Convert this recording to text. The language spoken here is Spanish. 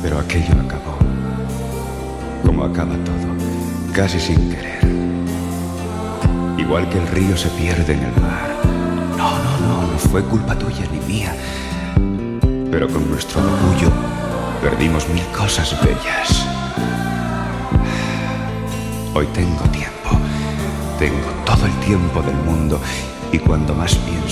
Pero aquello acabó, como acaba todo, casi sin querer. Igual que el río se pierde en el mar. No fue culpa tuya ni mía. Pero con nuestro orgullo perdimos mil cosas bellas. Hoy tengo tiempo, tengo todo el tiempo del mundo, y cuando más pienso